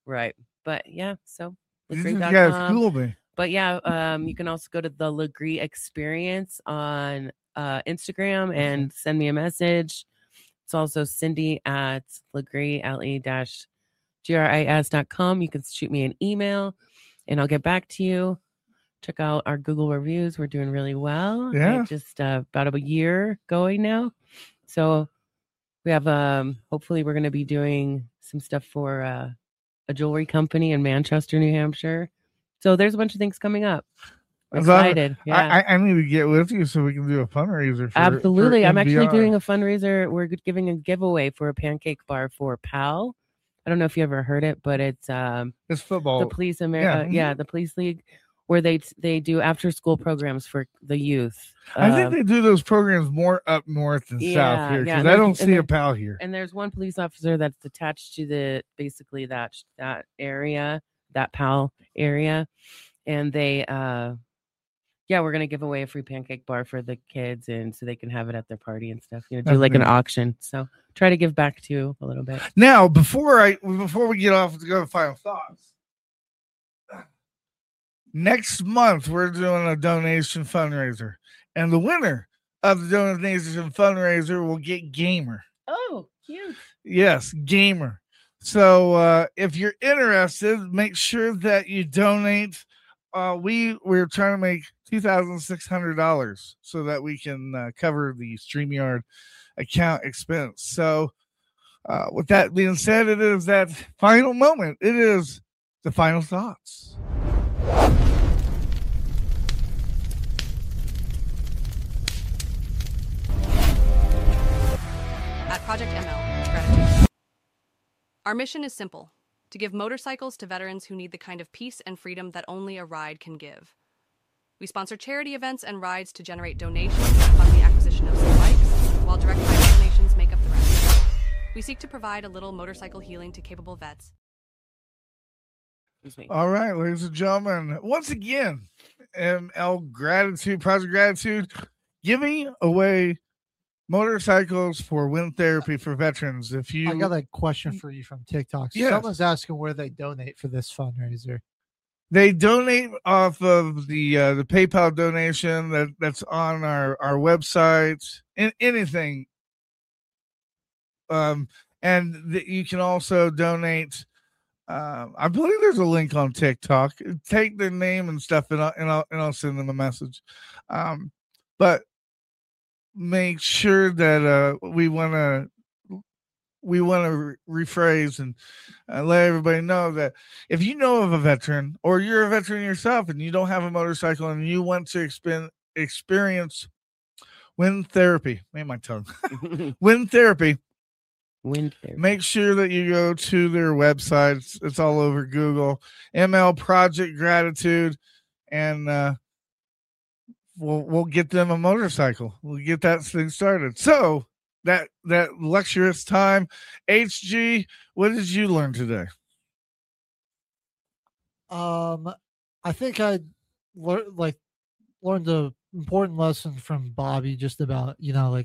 Right. But yeah, so You guys legree.com. cool me. But yeah, you can also go to the Legree Experience on Instagram and send me a message. It's also Cindy at Legree, LE-GRIS.com. You can shoot me an email and I'll get back to you. Check out our Google reviews. We're doing really well. Yeah. Just about a year going now. So we have, hopefully we're going to be doing some stuff for a jewelry company in Manchester, New Hampshire. So there's a bunch of things coming up. I'm excited. Yeah. I need to get with you so we can do a fundraiser for Absolutely. For I'm actually NBR. doing a fundraiser. We're giving a giveaway for a pancake bar for PAL. I don't know if you ever heard it, but it's football. The police the police league where they do after school programs for the youth. I think they do those programs more up north than south here because I don't see a PAL here. And there's one police officer that's attached to basically that area, that PAL area, and they we're going to give away a free pancake bar for the kids and so they can have it at their party and stuff. Do like an auction. So try to give back to you a little bit. Now, before we get off to go to final thoughts, next month we're doing a donation fundraiser. And the winner of the donation fundraiser will get Gamer. Oh, cute. Yes, Gamer. So if you're interested, make sure that you donate. We're trying to make $2,600 so that we can cover the StreamYard account expense. So with that being said, it is that final moment. It is the final thoughts. At Project ML, gratitude. Our mission is simple: to give motorcycles to veterans who need the kind of peace and freedom that only a ride can give. We sponsor charity events and rides to generate donations and fund the acquisition of some bikes, while direct private donations make up the rest. We seek to provide a little motorcycle healing to capable vets. All right, ladies and gentlemen, once again, ML Gratitude, Project Gratitude, giving away motorcycles for wind therapy for veterans. I got a question for you from TikTok. Yes. Someone's asking where they donate for this fundraiser. They donate off of the PayPal donation that's on our website. Anything, and you can also donate. I believe there's a link on TikTok. Take their name and stuff, and I'll send them a message. But make sure that we want to rephrase and let everybody know that if you know of a veteran or you're a veteran yourself and you don't have a motorcycle and you want to experience wind therapy, wind therapy, make sure that you go to their websites. It's all over Google, ML Project Gratitude, and we'll get them a motorcycle. We'll get that thing started. So that luxurious time. HG, what did you learn today? I think I learned the important lesson from Bobby just about,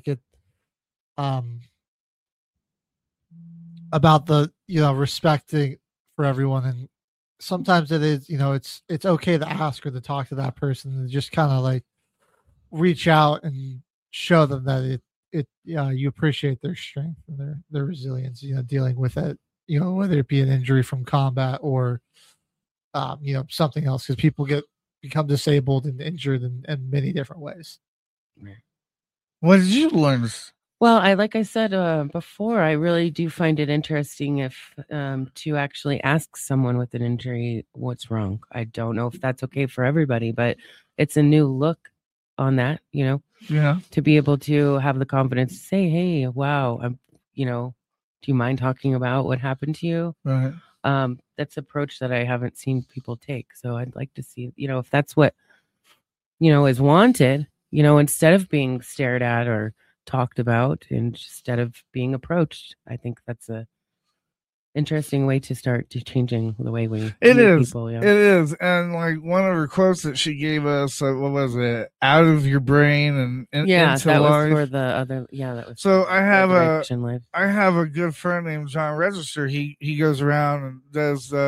about the, respecting for everyone. And sometimes it is, it's okay to ask or to talk to that person and just kind of reach out and show them that you appreciate their strength and their resilience, dealing with it, whether it be an injury from combat or, something else, because people become disabled and injured in many different ways. What did you learn? Well, like I said before, I really do find it interesting if to actually ask someone with an injury what's wrong. I don't know if that's okay for everybody, but it's a new look on that, to be able to have the confidence to say, hey, wow, do you mind talking about what happened to you? Right. That's an approach that I haven't seen people take. So I'd like to see, if that's what, is wanted, instead of being stared at or talked about and instead of being approached. I think that's a interesting way to start to changing the way we meet people. Yeah. It is. And one of her quotes that she gave us, what was it? Out of your brain and into that life. Was for the other. Yeah, that was. So I have a good friend named John Register. He goes around and does